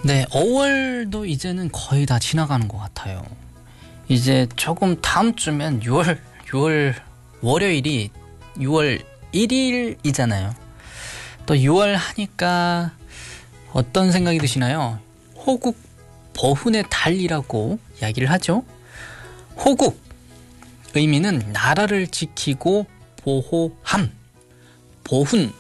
네, 5월도 이제는 거의 다 지나가는 것 같아요. 이제 조금 다음 주면 6월 월요일이 6월 1일이잖아요. 또 6월 하니까 어떤 생각이 드시나요? 호국 보훈의 달이라고 이야기를 하죠. 호국 의미는 나라를 지키고 보호함. 보훈은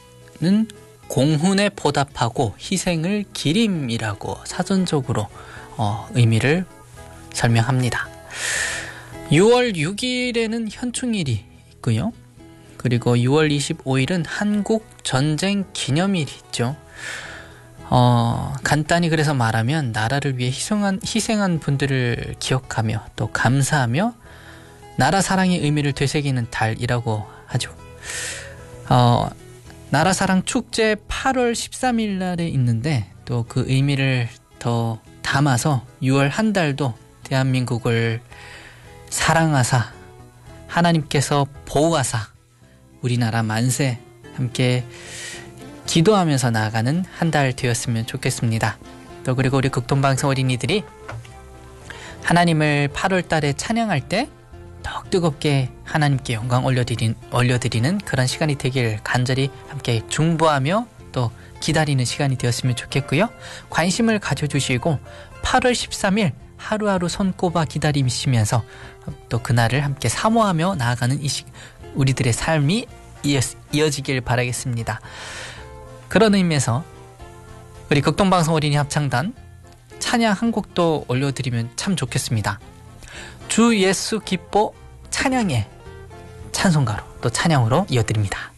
공훈에 보답하고 희생을 기림이라고 사전적으로 의미를 설명합니다. 6월 6일에는 현충일이 있고요. 그리고 6월 25일은 한국 전쟁 기념일이 있죠. 간단히 그래서 말하면 나라를 위해 희생한 분들을 기억하며 또 감사하며 나라 사랑의 의미를 되새기는 달이라고 하죠. 나라 사랑 축제 8월 13일 날에 있는데 또 그 의미를 더 담아서 6월 한 달도 대한민국을 사랑하사 하나님께서 보호하사 우리나라 만세 함께 기도하면서 나아가는 한 달 되었으면 좋겠습니다. 또 그리고 우리 극동방송 어린이들이 하나님을 8월 달에 찬양할 때 더욱 뜨겁게 하나님께 영광 올려드리는 그런 시간이 되길 간절히 함께 중보하며 또 기다리는 시간이 되었으면 좋겠고요. 관심을 가져주시고 8월 13일 하루하루 손꼽아 기다리시면서 또 그날을 함께 사모하며 나아가는 우리들의 삶이 이어지길 바라겠습니다. 그런 의미에서 우리 극동방송 어린이 합창단 찬양 한 곡도 올려드리면 참 좋겠습니다. 주 예수 기뻐 찬양의 찬송가로 또 찬양으로 이어드립니다.